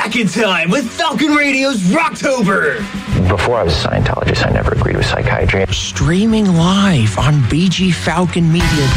back in time with Falcon Radio's Rocktober. Before I was a Scientologist, I never agreed with psychiatry. Streaming live on BGFalconMedia.com.